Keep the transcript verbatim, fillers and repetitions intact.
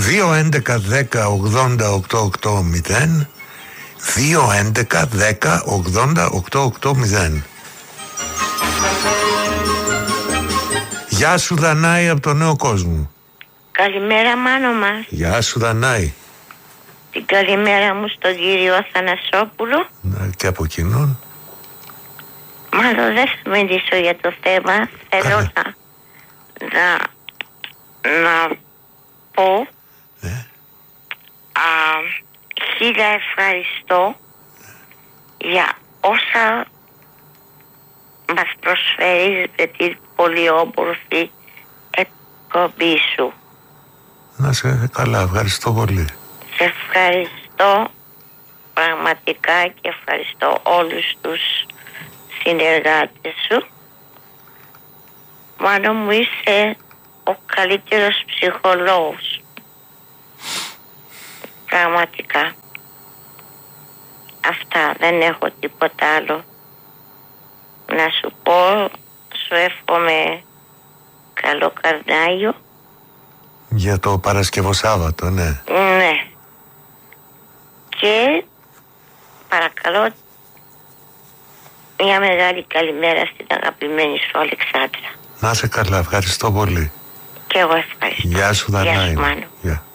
δύο έντεκα δέκα ογδόντα οκτώ οκτώ μηδέν δύο έντεκα δέκα ογδόντα οκτώ οκτώ μηδέν. Γεια σου Δανάη από το Νέο Κόσμο. Καλημέρα Μάνο μας. Γεια σου Δανάη. Την καλημέρα μου στον κύριο Αθανασόπουλο. Και από κοινόν. Μάλλον δεν θα μιλήσω για το θέμα. Θέλω να, να, να πω ναι. α, χίλια ευχαριστώ για όσα μας προσφέρεις με την πολύ όμορφη εκπομπή σου. Να σε καλά, ευχαριστώ πολύ. Σε ευχαριστώ πραγματικά και ευχαριστώ όλους τους συνεργάτες σου. Μάλλον μου είσαι ο καλύτερος ψυχολόγος. Πραγματικά. Αυτά, δεν έχω τίποτα άλλο να σου πω. Σου εύχομαι καλό καρνάγιο. Για το Παρασκευό Σάββατο, ναι. Ναι. Και παρακαλώ μια μεγάλη καλημέρα στην αγαπημένη σου Αλεξάνδρα. Να σε καλά, ευχαριστώ πολύ. Και εγώ ευχαριστώ. Γεια σου Δανάη. Γεια σου Μάνο. Γεια.